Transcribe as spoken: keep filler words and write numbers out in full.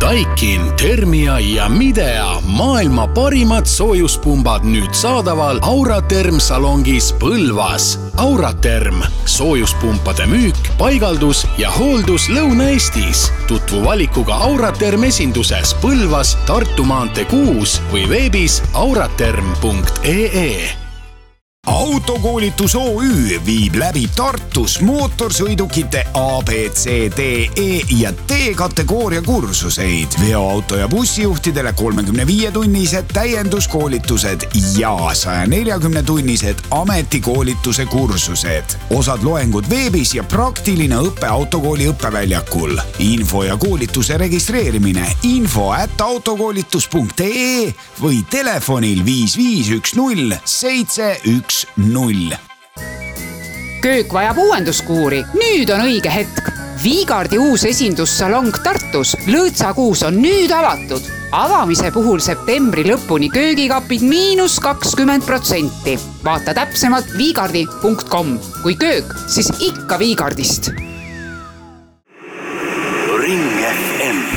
Daikin, Thermia ja Midea. Maailma parimad soojuspumbad nüüd saadaval Auraterm salongis Põlvas. Auraterm. Soojuspumpade müük, paigaldus ja hooldus Lõuna-Eestis. Tutvu valikuga Auraterm esinduses Põlvas, Tartu maantee kuus või veebis auraterm punkt ee. Autokoolitus O Ü viib läbi Tartus mootorsõidukite A, B, C, D, E ja D kategooria kursuseid. Veoauto ja bussijuhtidele kolmekümne viie tunnised täienduskoolitused ja saja neljakümne tunnised ametikoolituse kursused. Osad loengud veebis ja praktiline õppe autokooli õppeväljakul. Info ja koolituse registreerimine info at autokoolitus punkt ee või telefonil viis viis üks null seitse üks null. Köök vajab uuenduskuuri. Nüüd on õige hetk. Viigardi uus esindussalong Tartus Lõõtsakuus on nüüd avatud. Avamise puhul septembri lõpuni köögikapid miinus kakskümmend protsenti. Vaata täpsemalt viigardi punkt com. Kui köök, siis ikka Viigardist.